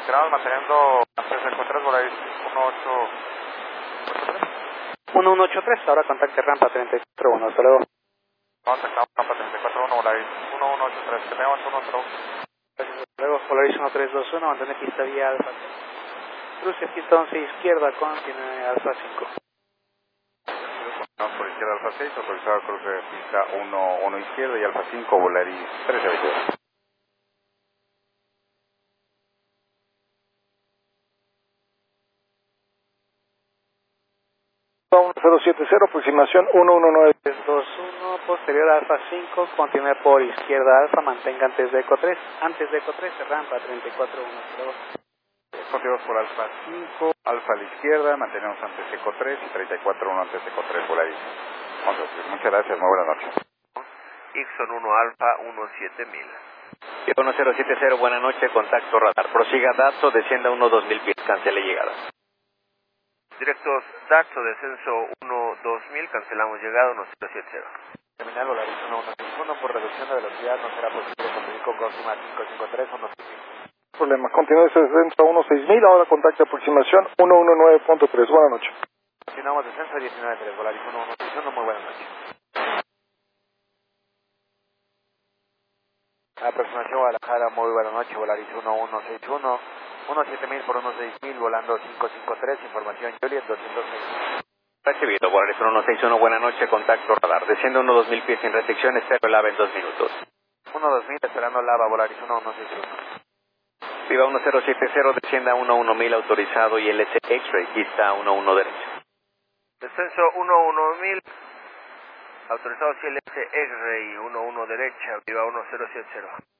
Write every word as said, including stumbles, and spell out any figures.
Continuamos manteniendo antes de encontrar Volaris uno ocho tres. uno uno ocho tres, ahora contacte rampa treinta y cuatro uno, hasta luego. Contactamos rampa treinta y cuatro uno, Volaris uno uno ocho tres, tenemos uno cero. Hasta luego, Volaris uno tres dos uno, mantén pista vía alfa. Cruce pista once izquierda, continúe alfa cinco. Por izquierda alfa seis, autorizado cruce de pista uno uno izquierda y alfa cinco, Volaris trece veintidós. cero siete cero, aproximación uno uno nueve dos uno, posterior alfa cinco, continúe por izquierda alfa, mantenga antes de eco tres, antes de eco tres, rampa treinta y cuatro uno, hasta luego. Continuamos por alfa cinco, alfa a la izquierda, mantenemos antes eco tres y treinta y cuatro uno antes eco tres, Volaris. Muchas gracias, muy buenas noches. Ixon uno Alfa uno siete mil. uno cero siete cero, buena noche, contacto radar. Prosiga dato, descienda uno dos mil pies, cancele llegada. Directos Daxo, descenso uno dos mil, cancelamos llegada uno cero siete cero. Terminal Volaris uno uno seis uno, por reducción de velocidad no será posible conducir con Cosima cinco cinco tres uno seis mil. Problema, continúe ese descenso a uno seis mil, ahora contacte aproximación uno uno nueve punto tres, buenas noches. Continuamos descenso diecinueve tres, Volaris uno uno seis uno, muy buenas noches. Aproximación Guadalajara, muy buenas noches, Volaris uno uno seis uno, uno siete mil por uno seis mil, volando cinco cinco tres, información Juliet doscientos seis. Recibido, Volaris uno uno seis uno, buena noche, contacto radar. Desciende uno dos mil pies sin restricciones, espero el AVE en dos minutos. uno dos mil, esperando lava, Volaris uno uno seis uno. Viva uno cero siete cero, descienda uno uno mil, autorizado y L S X-Ray, pista uno uno derecha. Descenso uno uno mil, autorizado C L S X-Ray uno uno derecha, viva uno cero siete cero.